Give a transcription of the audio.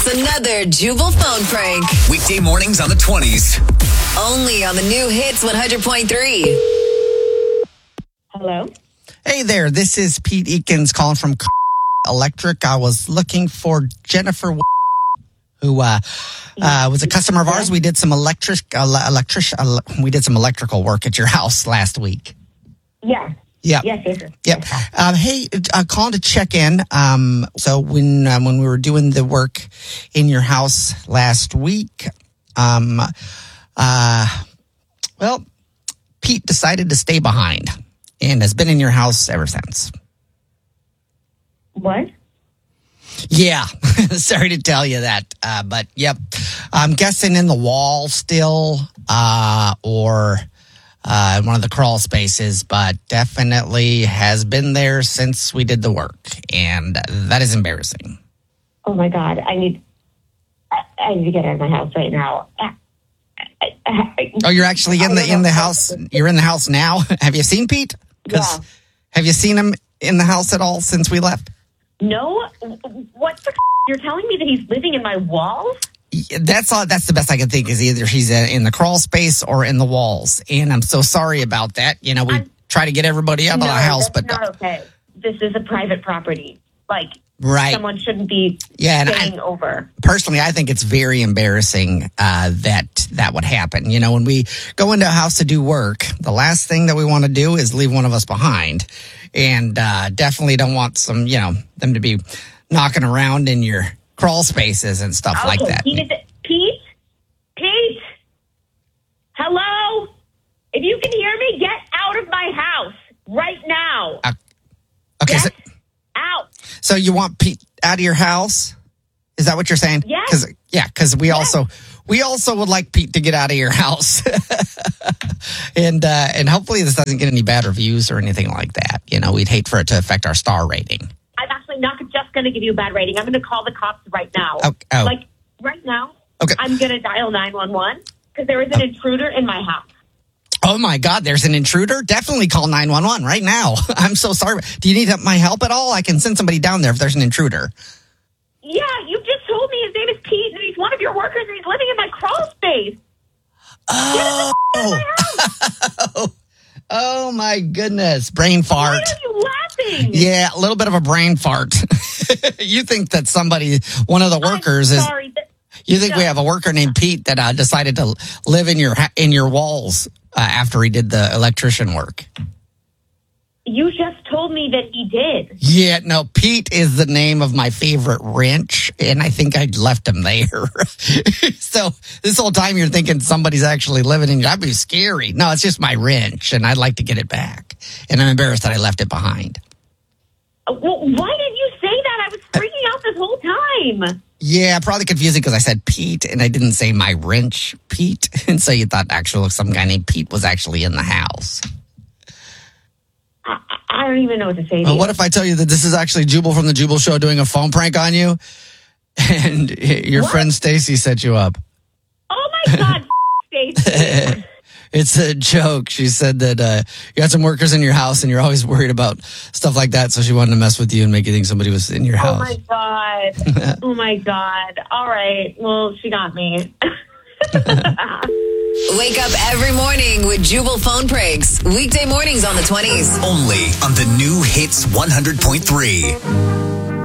It's another Jubal phone prank. Weekday mornings on the 20s. Only on the new Hits 100.3. Hello? Hey there, this is Pete Eakins calling from Electric. I was looking for Jennifer, who was a customer of ours. We did some we did some electrical work at your house last week. Yeah. Yep. Yes. Hey, calling to check in. So when we were doing the work in your house last week, Pete decided to stay behind and has been in your house ever since. What? Yeah, sorry to tell you that, but yep, I'm guessing in the wall still, or in one of the crawl spaces, but definitely has been there since we did the work, and that is embarrassing. Oh my God, I need to get out of my house right now. Oh, you're actually in the house. You're in the house now. Have you seen Pete? Yeah. Have you seen him in the house at all since we left? No, what the you're telling me that he's living in my walls? That's the best I can think is either he's in the crawl space or in the walls. And I'm so sorry about that. You know, we try to get everybody out of the house, but not okay. This is a private property. Like, right. Someone shouldn't be staying over. Personally, I think it's very embarrassing that would happen. You know, when we go into a house to do work, the last thing that we want to do is leave one of us behind. And definitely don't want them to be knocking around in your crawl spaces and stuff like that. Pete? Hello? If you can hear me, get out of my house right now. Okay. Get out. So you want Pete out of your house? Is that what you're saying? Yes. Because we also would like Pete to get out of your house. And hopefully this doesn't get any bad reviews or anything like that. You know, we'd hate for it to affect our star rating. I'm actually not just going to give you a bad rating. I'm going to call the cops right now. Oh. Like, right now. Okay. I'm going to dial 911 because there is an intruder in my house. Oh, my God, there's an intruder? Definitely call 911 right now. I'm so sorry. Do you need my help at all? I can send somebody down there if there's an intruder. Yeah, you just told me his name is Pete and he's one of your workers and he's living in my crawl space. Oh. Oh, my goodness. Brain fart. Why are you laughing? Yeah, a little bit of a brain fart. You think that one of the workers I'm sorry, you think we have a worker named Pete that decided to live in your walls after he did the electrician work? You just told me that he did. Yeah, no, Pete is the name of my favorite wrench, and I think I left him there. So this whole time you're thinking somebody's actually living in you. That'd be scary. No, it's just my wrench, and I'd like to get it back. And I'm embarrassed that I left it behind. Well, why did you say that? I was freaking out this whole time. Yeah, probably confusing because I said Pete, and I didn't say my wrench, Pete. And so you thought actually some guy named Pete was actually in the house. I don't even know what to say to you. What if I tell you that this is actually Jubal from the Jubal Show doing a phone prank on you? And your friend Stacy set you up. Oh my God, Stacy. It's a joke. She said that you got some workers in your house and you're always worried about stuff like that. So she wanted to mess with you and make you think somebody was in your house. Oh my God. Oh my God. All right. Well, she got me. Wake up every morning with Jubal phone pranks. Weekday mornings on the 20s. Only on the new Hits 100.3.